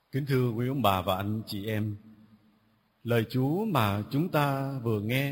Kính thưa quý ông bà và anh chị em, lời Chúa mà chúng ta vừa nghe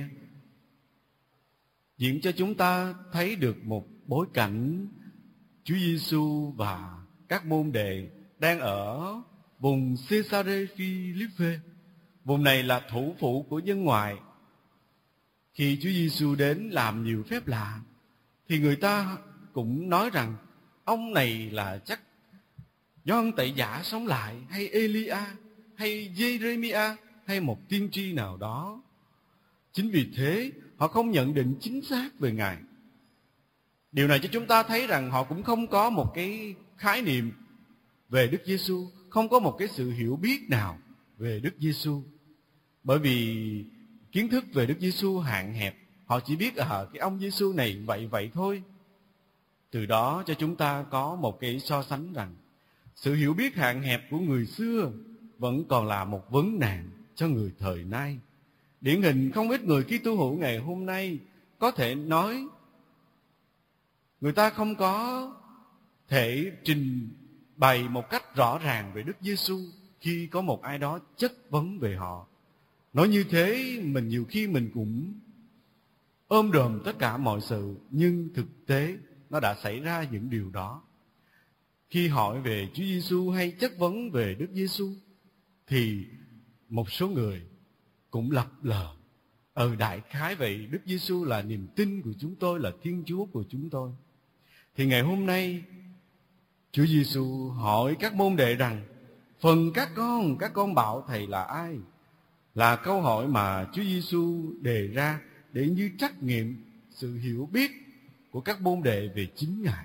diễn cho chúng ta thấy được một bối cảnh Chúa Giêsu và các môn đệ đang ở vùng Caesarea Philippe. Vùng này là thủ phủ của dân ngoại. Khi Chúa Giêsu đến làm nhiều phép lạ thì người ta cũng nói rằng ông này là chắc Gioan Tẩy Giả sống lại, hay Elia, hay Jeremia, hay một tiên tri nào đó. Chính vì thế họ không nhận định chính xác về Ngài. Điều này cho chúng ta thấy rằng họ cũng không có một cái khái niệm về Đức Giêsu, không có một cái sự hiểu biết nào về Đức Giêsu. Bởi vì kiến thức về Đức Giêsu hạn hẹp, họ chỉ biết cái ông Giêsu này vậy thôi. Từ đó cho chúng ta có một cái so sánh rằng sự hiểu biết hạn hẹp của người xưa vẫn còn là một vấn nạn cho người thời nay. Điển hình không ít người Kitô hữu ngày hôm nay có thể nói người ta không có thể trình bày một cách rõ ràng về Đức Giêsu khi có một ai đó chất vấn về họ. Nói như thế nhiều khi mình cũng ôm đồm tất cả mọi sự, nhưng thực tế nó đã xảy ra những điều đó. Khi hỏi về Chúa Giêsu hay chất vấn về Đức Giêsu thì một số người cũng lập lờ. Đại khái vậy, Đức Giêsu là niềm tin của chúng tôi, là Thiên Chúa của chúng tôi. Thì ngày hôm nay Chúa Giêsu hỏi các môn đệ rằng phần các con bảo thầy là ai? Là câu hỏi mà Chúa Giêsu đề ra để như trắc nghiệm sự hiểu biết của các môn đệ về chính Ngài.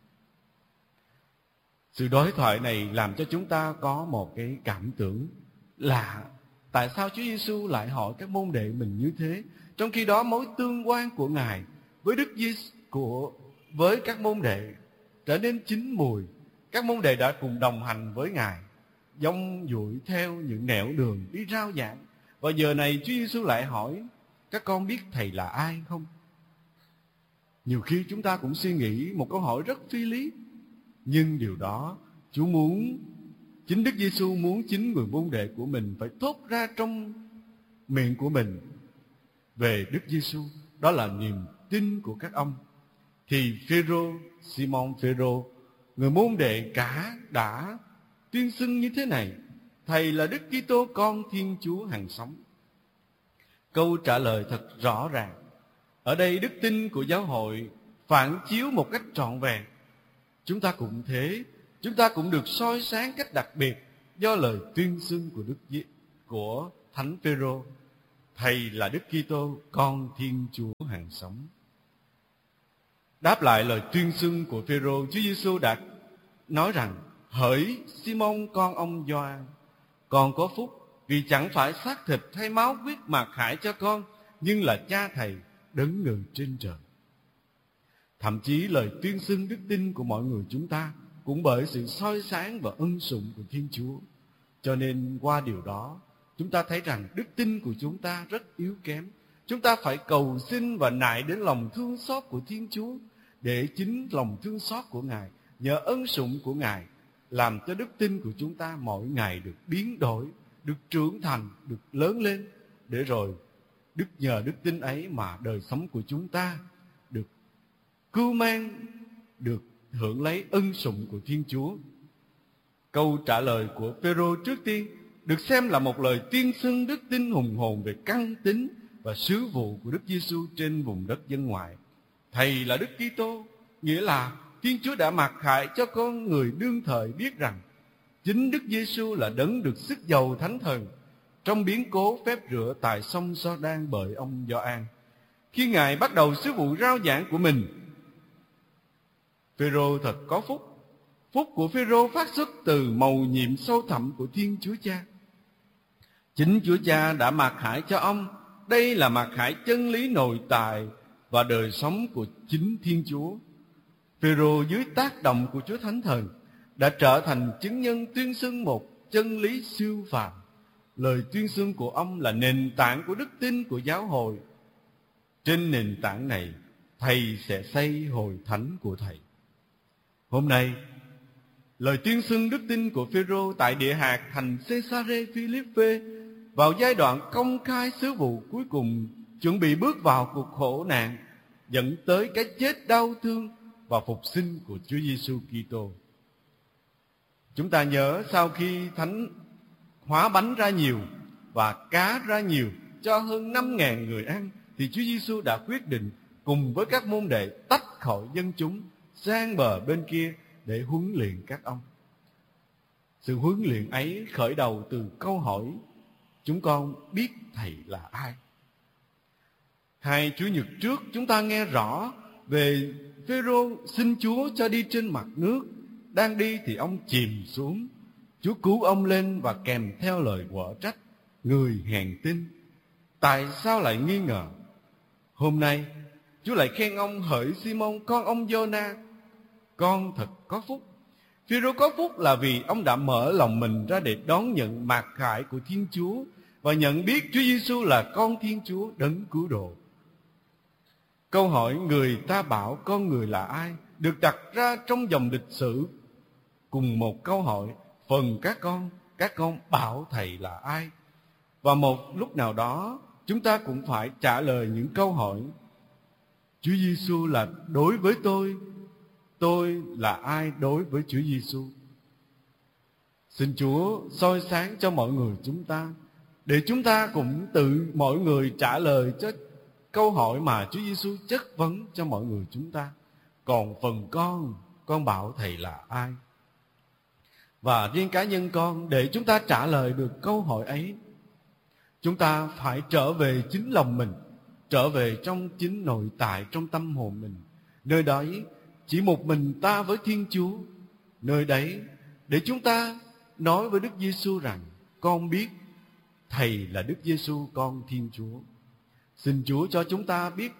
Sự đối thoại này làm cho chúng ta có một cái cảm tưởng là tại sao Chúa Giêsu lại hỏi các môn đệ mình như thế, trong khi đó mối tương quan của Ngài với Đức Giêsu với các môn đệ trở nên chín mùi. Các môn đệ đã cùng đồng hành với Ngài, dông dụi theo những nẻo đường đi rao giảng. Và giờ này Chúa Giêsu lại hỏi các con biết thầy là ai không? Nhiều khi chúng ta cũng suy nghĩ một câu hỏi rất phi lý, nhưng điều đó chính Đức Giêsu muốn chính người môn đệ của mình phải thốt ra trong miệng của mình về Đức Giêsu. Đó là niềm tin của các ông. Thì Simon Phêrô, người môn đệ cả đã tuyên xưng như thế này: thầy là Đức Kitô, con Thiên Chúa hằng sống. Câu trả lời thật rõ ràng. Ở đây đức tin của giáo hội phản chiếu một cách trọn vẹn. Chúng ta cũng thế, chúng ta cũng được soi sáng cách đặc biệt do lời tuyên xưng của Thánh Phêrô: thầy là Đức Kitô, con Thiên Chúa hằng sống. Đáp lại lời tuyên xưng của Phêrô, Chúa Giêsu đã nói rằng: hỡi Simon con ông Gioan, con có phúc, vì chẳng phải xác thịt hay máu huyết mà khải cho con, nhưng là Cha thầy đấng ngự trên trời. Thậm chí lời tuyên xưng đức tin của mọi người chúng ta cũng bởi sự soi sáng và ân sủng của Thiên Chúa. Cho nên qua điều đó, chúng ta thấy rằng đức tin của chúng ta rất yếu kém. Chúng ta phải cầu xin và nài đến lòng thương xót của Thiên Chúa, để chính lòng thương xót của Ngài, nhờ ân sủng của Ngài, làm cho đức tin của chúng ta mỗi ngày được biến đổi, được trưởng thành, được lớn lên, để rồi nhờ đức tin ấy mà đời sống của chúng ta được cưu mang, được hưởng lấy ân sủng của Thiên Chúa. Câu trả lời của Phêrô trước tiên được xem là một lời tuyên xưng đức tin hùng hồn về căn tính và sứ vụ của Đức Giêsu trên vùng đất dân ngoại. Thầy là Đức Kitô, nghĩa là Thiên Chúa đã mặc khải cho con người đương thời biết rằng chính Đức Giêsu là đấng được sức dầu Thánh Thần trong biến cố phép rửa tại sông Giođan bởi ông Gioan. Khi Ngài bắt đầu sứ vụ rao giảng của mình, Phêrô thật có phúc. Phúc của Phêrô phát xuất từ mầu nhiệm sâu thẳm của Thiên Chúa Cha. Chính Chúa Cha đã mặc khải cho ông. Đây là mặc khải chân lý nội tại và đời sống của chính Thiên Chúa. Phêrô dưới tác động của Chúa Thánh Thần đã trở thành chứng nhân tuyên xưng một chân lý siêu phàm. Lời tuyên xưng của ông là nền tảng của đức tin của giáo hội. Trên nền tảng này, thầy sẽ xây hội thánh của thầy. Hôm nay, lời tuyên xưng đức tin của Phêrô tại địa hạt thành Caesarea Philippe vào giai đoạn công khai sứ vụ cuối cùng, chuẩn bị bước vào cuộc khổ nạn dẫn tới cái chết đau thương và phục sinh của Chúa Giêsu Kitô. Chúng ta nhớ sau khi Thánh hóa bánh ra nhiều và cá ra nhiều cho hơn 5.000 người ăn, thì Chúa Giêsu đã quyết định cùng với các môn đệ tách khỏi dân chúng sang bờ bên kia để huấn luyện các ông. Sự huấn luyện ấy khởi đầu từ câu hỏi: chúng con biết Thầy là ai? Hai Chủ nhật trước chúng ta nghe rõ về Phêrô xin Chúa cho đi trên mặt nước. Đang đi thì ông chìm xuống. Chúa cứu ông lên và kèm theo lời quở trách: người hèn tin, tại sao lại nghi ngờ? Hôm nay Chúa lại khen ông: hỡi Simon con ông Giô-na, con thật có phúc. Phêrô có phúc là vì ông đã mở lòng mình ra để đón nhận mạt khải của Thiên Chúa và nhận biết Chúa Giêsu là con Thiên Chúa đấng cứu độ. Câu hỏi người ta bảo con người là ai được đặt ra trong dòng lịch sử cùng một câu hỏi: phần các con bảo Thầy là ai? Và một lúc nào đó chúng ta cũng phải trả lời những câu hỏi: Chúa Giêsu là đối với tôi là ai đối với Chúa Giêsu? Xin Chúa soi sáng cho mọi người chúng ta, để chúng ta cũng tự mỗi người trả lời cho câu hỏi mà Chúa Giêsu chất vấn cho mọi người chúng ta. Còn phần con bảo Thầy là ai? Và riêng cá nhân con, để chúng ta trả lời được câu hỏi ấy, chúng ta phải trở về chính lòng mình, trở về trong chính nội tại, trong tâm hồn mình. Nơi đấy chỉ một mình ta với Thiên Chúa. Nơi đấy để chúng ta nói với Đức Giêsu rằng: con biết Thầy là Đức Giêsu con Thiên Chúa. Xin Chúa cho chúng ta biết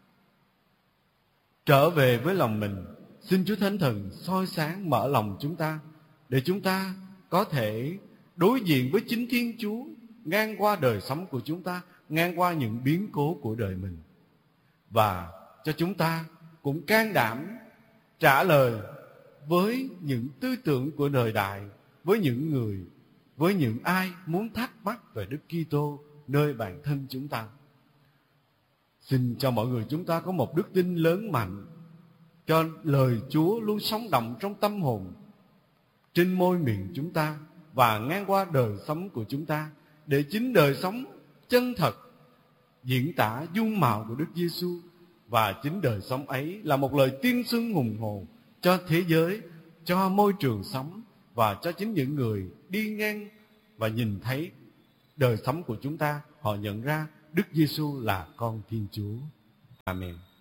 trở về với lòng mình. Xin Chúa Thánh Thần soi sáng mở lòng chúng ta, để chúng ta có thể đối diện với chính Thiên Chúa ngang qua đời sống của chúng ta, ngang qua những biến cố của đời mình. Và cho chúng ta cũng can đảm trả lời với những tư tưởng của đời đại, với những ai muốn thắc mắc về Đức Kitô nơi bản thân chúng ta. Xin cho mọi người chúng ta có một đức tin lớn mạnh, cho lời Chúa luôn sống động trong tâm hồn, trên môi miệng chúng ta và ngang qua đời sống của chúng ta, để chính đời sống chân thật diễn tả dung mạo của Đức Giêsu. Và chính đời sống ấy là một lời tuyên xưng hùng hồn cho thế giới, cho môi trường sống và cho chính những người đi ngang và nhìn thấy đời sống của chúng ta, họ nhận ra Đức Giêsu là con Thiên Chúa. Amen.